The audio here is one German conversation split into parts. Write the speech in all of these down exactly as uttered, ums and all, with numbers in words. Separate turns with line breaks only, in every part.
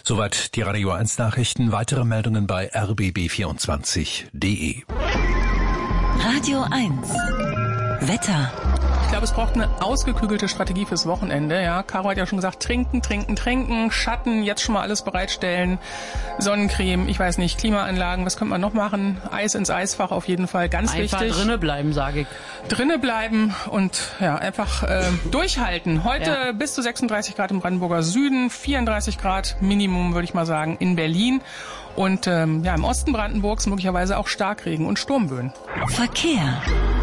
Soweit die Radio eins Nachrichten. Weitere Meldungen bei r b b vierundzwanzig punkt d e.
Radio eins Wetter.
Ich glaube, es braucht eine ausgeklügelte Strategie fürs Wochenende. Ja, Caro hat ja schon gesagt, trinken, trinken, trinken, Schatten, jetzt schon mal alles bereitstellen, Sonnencreme, ich weiß nicht, Klimaanlagen, was könnte man noch machen? Eis ins Eisfach auf jeden Fall, ganz
einfach
wichtig.
Einfach drinnen bleiben, sage ich.
Drinnen bleiben und ja, einfach äh, durchhalten. Heute ja. Bis zu sechsunddreißig Grad im Brandenburger Süden, vierunddreißig Grad Minimum, würde ich mal sagen, in Berlin. Und ähm, ja, im Osten Brandenburgs möglicherweise auch Starkregen und Sturmböen.
Verkehr.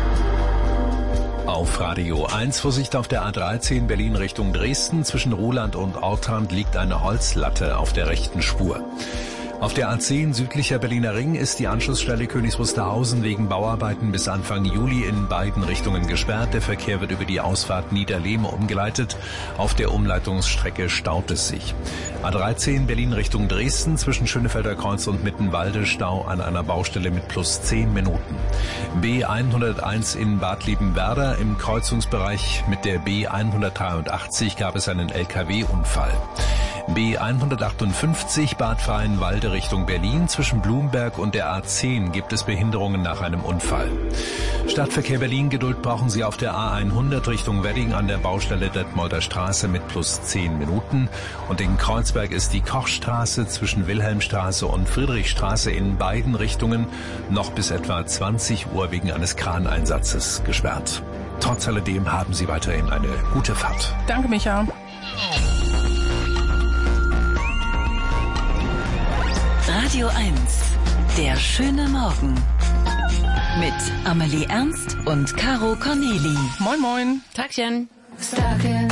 Auf Radio eins Vorsicht auf der A dreizehn Berlin Richtung Dresden. Zwischen Ruhland und Ortrand liegt eine Holzlatte auf der rechten Spur. Auf der A zehn südlicher Berliner Ring ist die Anschlussstelle Königs Wusterhausen wegen Bauarbeiten bis Anfang Juli in beiden Richtungen gesperrt. Der Verkehr wird über die Ausfahrt Niederlehme umgeleitet. Auf der Umleitungsstrecke staut es sich. A dreizehn Berlin Richtung Dresden zwischen Schönefelder Kreuz und Mittenwalde Stau an einer Baustelle mit plus zehn Minuten. B hunderteins in Bad Liebenwerda im Kreuzungsbereich mit der B hundertdreiundachtzig gab es einen L K W-Unfall. B hundertachtundfünfzig Bad Freienwalde Richtung Berlin. Zwischen Blumberg und der A zehn gibt es Behinderungen nach einem Unfall. Stadtverkehr Berlin, Geduld brauchen Sie auf der A hundert Richtung Wedding an der Baustelle Detmolder Straße mit plus zehn Minuten. Und in Kreuzberg ist die Kochstraße zwischen Wilhelmstraße und Friedrichstraße in beiden Richtungen noch bis etwa zwanzig Uhr wegen eines Kraneinsatzes gesperrt. Trotz alledem haben Sie weiterhin eine gute Fahrt.
Danke, Micha.
Radio eins, der schöne Morgen. Mit Amelie Ernst und Caro Corneli.
Moin, moin.
Tagchen.
Stuck in